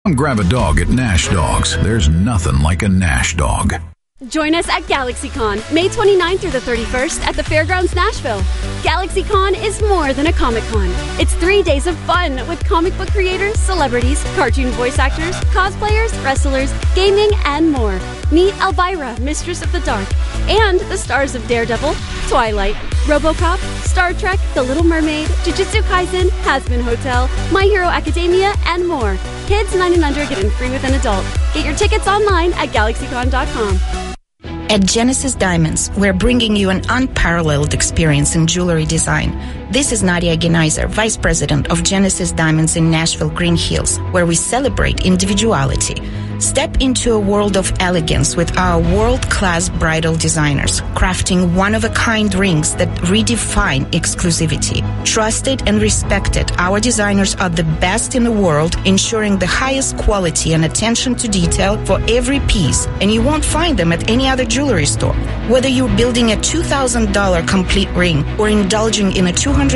Grab a dog at Nash Dogs. There's nothing like a Nash dog. Join us at GalaxyCon, May 29th through the 31st at the Fairgrounds Nashville. GalaxyCon is more than a Comic-Con. It's 3 days of fun with comic book creators, celebrities, cartoon voice actors, cosplayers, wrestlers, gaming, and more. Meet Elvira, Mistress of the Dark, and the stars of Daredevil, Twilight, RoboCop, Star Trek, The Little Mermaid, Jujutsu Kaisen, Hazbin Hotel, My Hero Academia, and more. Kids 9 and under get in free with an adult. Get your tickets online at GalaxyCon.com. At Genesis Diamonds, we're bringing you an unparalleled experience in jewelry design. This is Nadia Genaiser, Vice President of Genesis Diamonds in Nashville, Green Hills, where we celebrate individuality. Step into a world of elegance with our world-class bridal designers, crafting one-of-a-kind rings that redefine exclusivity. Trusted and respected, our designers are the best in the world, ensuring the highest quality and attention to detail for every piece, and you won't find them at any other jewelry store. Whether you're building a $2,000 complete ring or indulging in a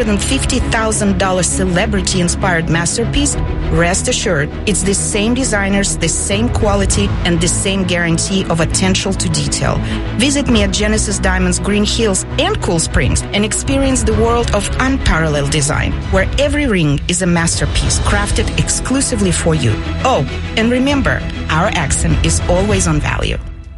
$250,000 celebrity-inspired masterpiece, rest assured, it's the same designers, the same quality, and the same guarantee of attention to detail. Visit me at Genesis Diamonds Green Hills and Cool Springs and experience the world of unparalleled design, where every ring is a masterpiece crafted exclusively for you. Oh, and remember, our accent is always on value.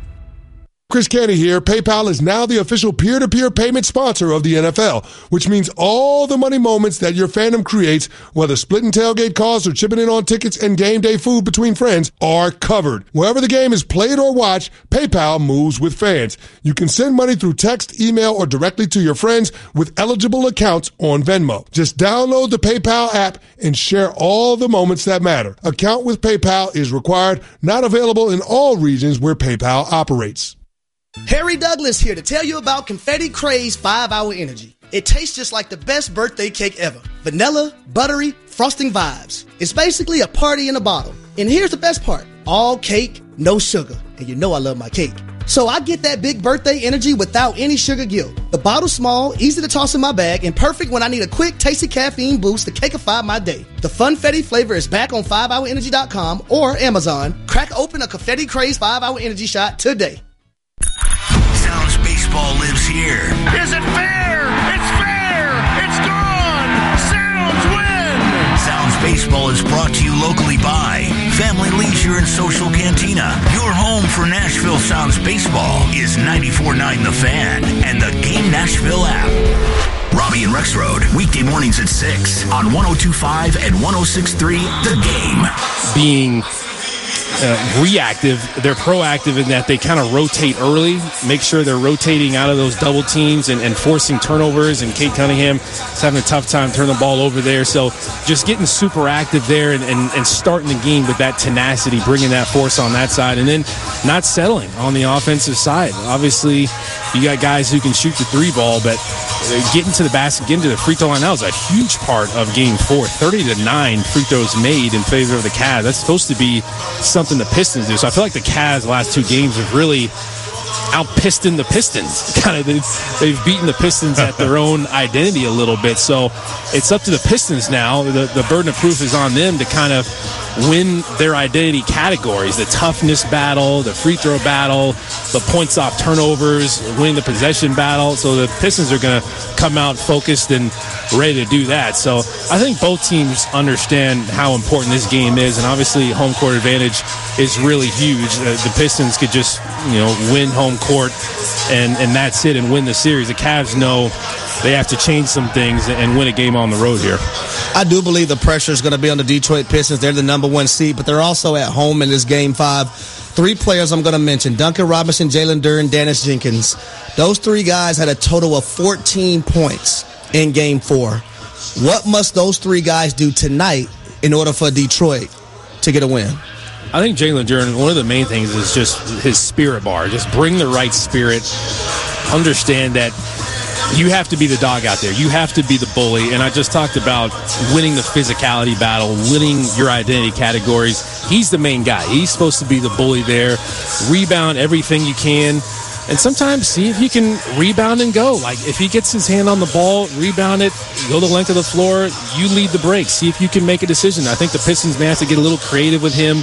Chris Canty here. PayPal is now the official peer-to-peer payment sponsor of the NFL, which means all the money moments that your fandom creates, whether splitting tailgate costs or chipping in on tickets and game day food between friends, are covered. Wherever the game is played or watched, PayPal moves with fans. You can send money through text, email, or directly to your friends with eligible accounts on Venmo. Just download the PayPal app and share all the moments that matter. Account with PayPal is required, not available in all regions where PayPal operates. Harry Douglas here to tell you about Confetti Craze 5-Hour Energy. It tastes just like the best birthday cake ever. Vanilla, buttery, frosting vibes. It's basically a party in a bottle. And here's the best part. All cake, no sugar. And you know I love my cake. So I get that big birthday energy without any sugar guilt. The bottle's small, easy to toss in my bag, and perfect when I need a quick, tasty caffeine boost to cakeify my day. The Funfetti flavor is back on 5hourenergy.com or Amazon. Crack open a Confetti Craze 5-Hour Energy shot today. Sounds Baseball lives here. Is it fair? It's fair! It's gone! Sounds win! Sounds Baseball is brought to you locally by Family Leisure and Social Cantina. Your home for Nashville Sounds Baseball is 94.9 The Fan and the Game Nashville app. Robbie and Rexroad, weekday mornings at 6 on 102.5 and 106.3 The Game. Being reactive, they're proactive in that they kind of rotate early, make sure they're rotating out of those double teams and forcing turnovers, and Kate Cunningham is having a tough time turning the ball over there. So just getting super active there and starting the game with that tenacity, bringing that force on that side, and then not settling on the offensive side. Obviously, you got guys who can shoot the three ball, but getting to the basket, getting to the free throw line, that was a huge part of Game 4. 30-9 free throws made in favor of the Cavs. That's supposed to be something the Pistons do. So I feel like the Cavs the last two games have really out-pistoned the Pistons. Kind of, they've beaten the Pistons at their own identity a little bit. So it's up to the Pistons now. The burden of proof is on them to kind of win their identity categories, the toughness battle, the free throw battle, the points off turnovers, winning the possession battle. So the Pistons are going to come out focused and ready to do that. So I think both teams understand how important this game is, and obviously home court advantage is really huge. The Pistons could just, win home court and that's it and win the series. The Cavs know they have to change some things and win a game on the road here. I do believe the pressure is going to be on the Detroit Pistons. They're the number one seed, but they're also at home in this Game 5. Three players I'm going to mention: Duncan Robinson, Jalen Duren, Dennis Jenkins. Those three guys had a total of 14 points in Game 4. What must those three guys do tonight in order for Detroit to get a win? I think Jalen Duren, one of the main things is just his spirit bar. Just bring the right spirit. Understand that you have to be the dog out there. You have to be the bully. And I just talked about winning the physicality battle, winning your identity categories. He's the main guy. He's supposed to be the bully there. Rebound everything you can. And sometimes see if you can rebound and go. Like if he gets his hand on the ball, rebound it, go the length of the floor, you lead the break. See if you can make a decision. I think the Pistons may have to get a little creative with him.